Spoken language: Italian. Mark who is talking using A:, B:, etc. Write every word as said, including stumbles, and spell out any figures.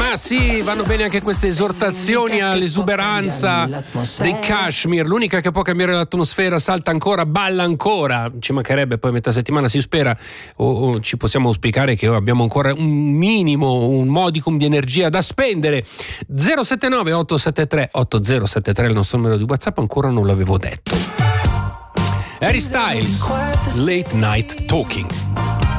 A: Ma sì, vanno bene anche queste esortazioni all'esuberanza dei Kashmir. L'unica che può cambiare l'atmosfera salta ancora, balla ancora. Ci mancherebbe, poi a metà settimana si spera o, o ci possiamo auspicare che abbiamo ancora un minimo, un modicum di energia da spendere. zero sette nove otto sette tre otto zero sette tre è il nostro numero di WhatsApp, ancora non l'avevo detto. Harry Styles, Late Night Talking.